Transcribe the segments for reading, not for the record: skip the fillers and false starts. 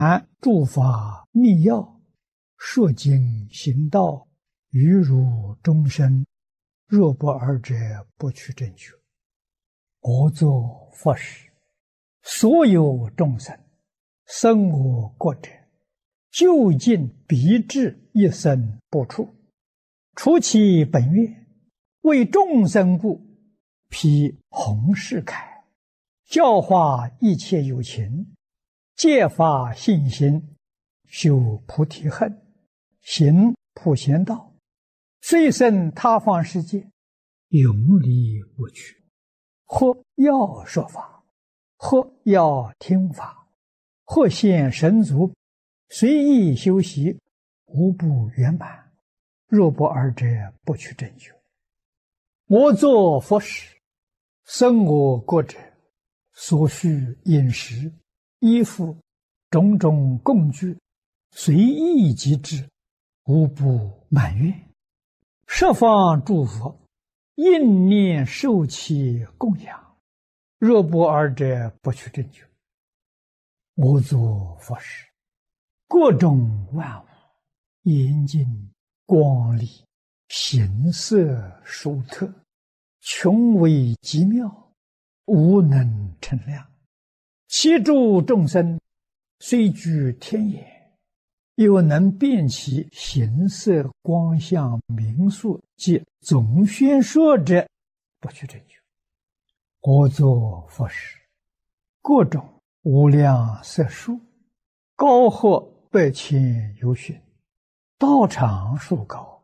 诸法密要，说经行道，于汝众生，若不尔者，不取正觉。我作佛时，所有众生生我国者，究竟必至一生不处。除其本愿，为众生故，披弘誓铠，教化一切有情，戒发信心，修菩提恨，行普贤道，虽生他方世界，永离无趣。或要说法，或要听法，或现神足，随意修习，无不圆满。若不尔者，不取正觉。我作佛时，生我国者，所需饮食、衣服、种种供具，随意即至，无不满愿。十方诸佛应念受其供养，若不尔者，不取正觉。我作佛时，各种万物严净光丽，形色殊特，穷微极妙，无能称量。其诸众生虽居天眼，又能辨其形色光相名数及总宣说者，不取正觉。我作佛时，各种无量色数，高或百千由旬，道场数高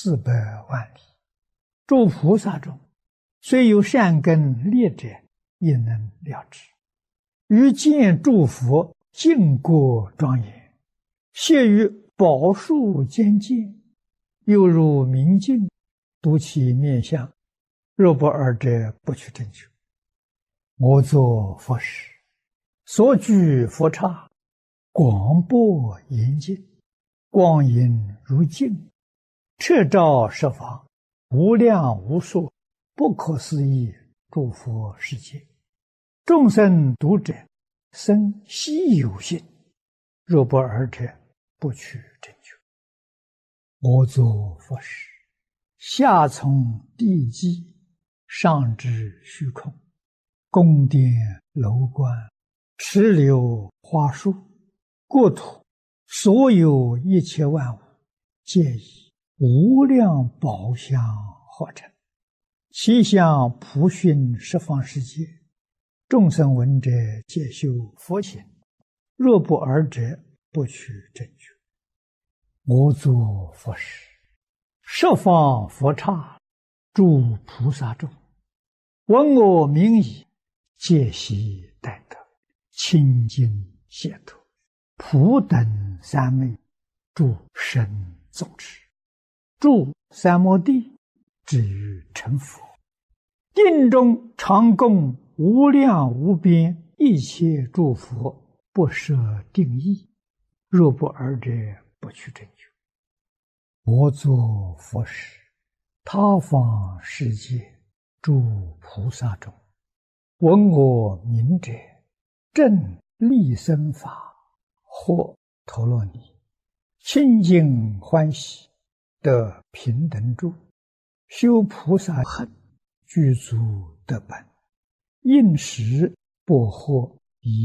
400万里。诸菩萨中，虽有善根劣者，也能了知。于见诸佛净国庄严，谢于宝树间见，犹如明镜，睹其面相，若不尔者，不取正觉。我作佛时，所居佛刹，广博严净，光影如镜，彻照十方，无量无数，不可思议诸佛世界。众生读者，生希有信，若不尔者，不取正觉。我作佛时，下从地基，上至虚空，宫殿楼观，池流花树，国土所有一切万物，皆以无量宝相化成，其相普熏十方世界。众生闻者，皆修佛行，若不尔者，不取正觉。我作佛时，十方佛刹，诸菩萨众，闻我名已，皆悉待得，清净解脱，普等三昧，诸神众持，住三摩地，至于成佛。定中常供无量无边一切诸佛，不设定义，若不尔者，不取正觉。我作佛时，他方世界诸菩萨中，闻我名者，正利生法，或陀罗尼，清净欢喜，得平等住，修菩萨恨，具足得本，应时不获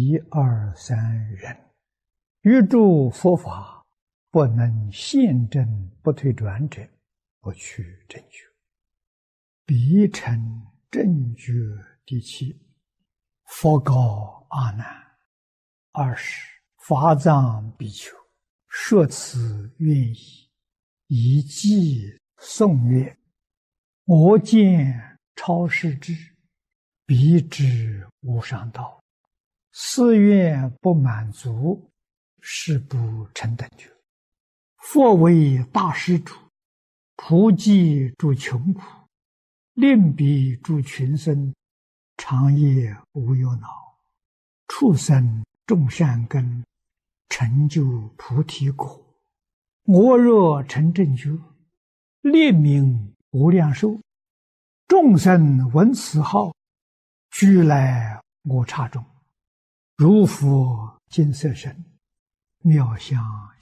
1、2、3人，于诸佛法不能现证不退转者，不取正觉。彼成正觉第7。佛告阿难：20法藏比丘，说此愿已，以偈颂曰：我见超世智，彼知无上道，誓愿不满足，誓不成等觉。佛为大施主，普济诸穷苦，令彼诸群生，长夜无忧恼，畜生种善根，成就菩提果。我若成正觉，列名无量寿，众生闻此号，俱来我刹中，如佛金色身， 妙相